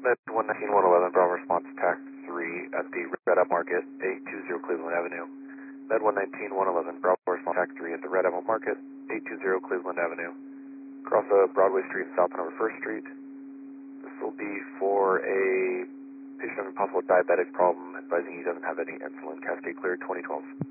Med 119-111, Bravo response TAC 3 at the Red Apple Market, 820 Cleveland Avenue. Med 119-111, Bravo response TAC 3 at the Red Apple Market, 820 Cleveland Avenue. Cross Broadway Street south on over 1st Street. This will be for a patient having possible diabetic problem, advising he doesn't have any insulin. Cascade cleared 2012.